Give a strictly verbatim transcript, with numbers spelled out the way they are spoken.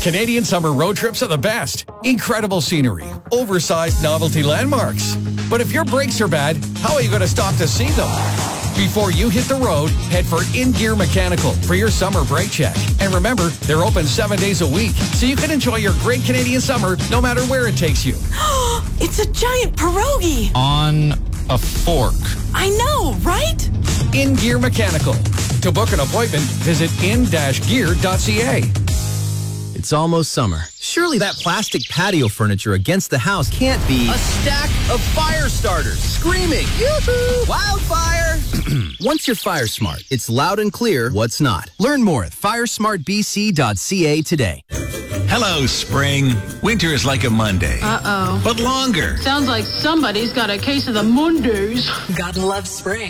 Canadian summer road trips are the best. Incredible scenery, oversized novelty landmarks. But if your brakes are bad, how are you going to stop to see them? Before you hit the road, head for In Gear Mechanical for your summer brake check. And remember, they're open seven days a week, so you can enjoy your great Canadian summer no matter where it takes you. It's a giant pierogi. On a fork. I know, right? In Gear Mechanical. To book an appointment, visit in dash gear dot c a. It's almost summer. Surely that plastic patio furniture against the house can't be a stack of fire starters screaming, yoo-hoo, wildfire! Once you're Fire Smart, it's loud and clear what's not. Learn more at fire smart b c dot c a today. Hello, spring. Winter is like a Monday. Uh-oh. But longer. Sounds like somebody's got a case of the Mondays. Gotta love spring.